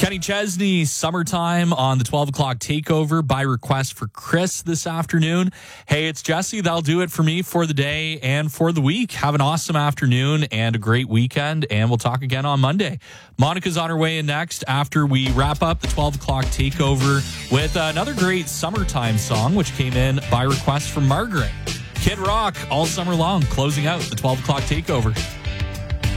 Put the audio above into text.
Kenny Chesney, Summertime on the 12 o'clock takeover by request for Chris this afternoon. Hey, it's Jesse. That'll do it for me for the day and for the week. Have an awesome afternoon and a great weekend, and we'll talk again on Monday. Monica's on her way in next after we wrap up the 12 o'clock takeover with another great Summertime song, which came in by request from Margaret. Kid Rock all summer long, closing out the 12 o'clock takeover.